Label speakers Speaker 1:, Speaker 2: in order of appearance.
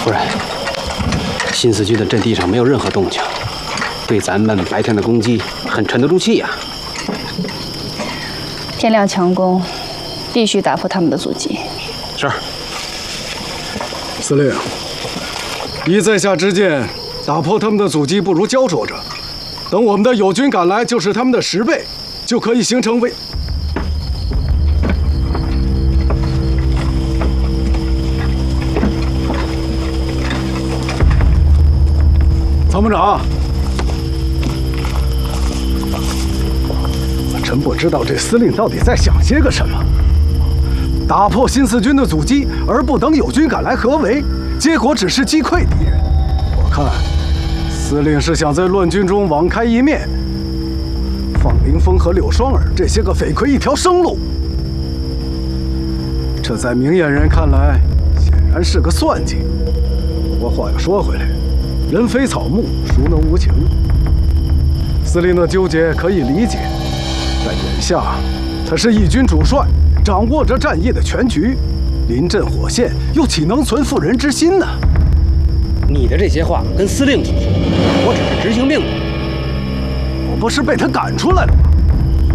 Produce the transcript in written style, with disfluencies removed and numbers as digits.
Speaker 1: 夫人，新四军的阵地上没有任何动静，对咱们白天的攻击很沉得住气呀。
Speaker 2: 天亮强攻，必须打破他们的阻击。
Speaker 1: 是。
Speaker 3: 司令，依在下之见，打破他们的阻击不如焦灼着，等我们的友军赶来，就是他们的10倍，就可以形成为。 参谋长，臣不知道这司令到底在想些个什么。打破新四军的阻击，而不等友军赶来合围，结果只是击溃敌人。我看，司令是想在乱军中网开一面，放林峰和柳双儿这些个匪魁一条生路。这在明眼人看来，显然是个算计。不过话又说回来。 人非草木，孰能无情？司令的纠结可以理解，但眼下他是一军主帅，掌握着战役的全局，临阵火线，又岂能存妇人之心呢？
Speaker 1: 你的这些话跟司令所说，我只是执行命令。
Speaker 3: 我不是被他赶出来了吗？